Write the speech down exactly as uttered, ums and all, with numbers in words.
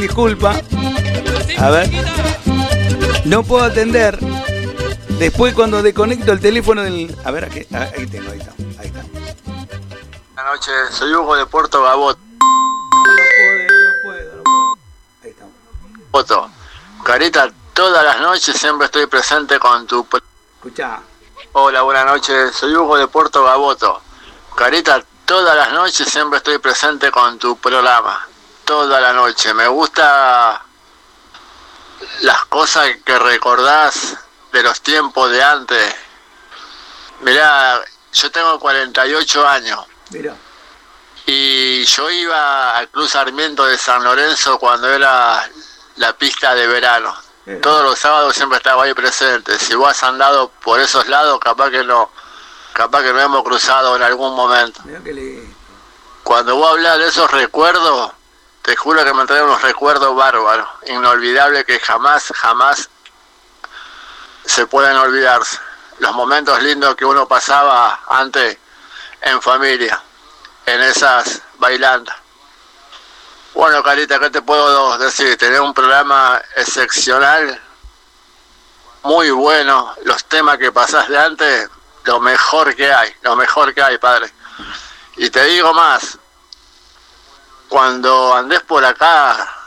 Disculpa. A ver. No puedo atender. Después cuando desconecto el teléfono del... A ver, aquí, ahí tengo, ahí está. Ahí está. Buenas noches, soy Hugo de Puerto Gaboto. No puedo, no puedo, no puedo. Ahí está. Carita, todas las noches siempre estoy presente con tu... Escuchá. Hola, buenas noches, soy Hugo de Puerto Gaboto. Carita, todas las noches siempre estoy presente con tu programa. Toda la noche. Me gusta las cosas que recordás de los tiempos de antes. Mirá, yo tengo cuarenta y ocho años. Mirá. Y yo iba al Club Sarmiento de San Lorenzo cuando era la pista de verano. Mirá. Todos los sábados siempre estaba ahí presente. Si vos has andado por esos lados, capaz que no, capaz que no hemos cruzado en algún momento. Mirá que le... Cuando vos hablas de esos recuerdos, te juro que me traen unos recuerdos bárbaros, inolvidables, que jamás, jamás se pueden olvidarse. Los momentos lindos que uno pasaba antes en familia, en esas bailandas. Bueno, Carita, ¿qué te puedo decir? Tenés un programa excepcional, muy bueno. Los temas que pasás de antes, lo mejor que hay, lo mejor que hay, padre. Y te digo más, cuando andés por acá,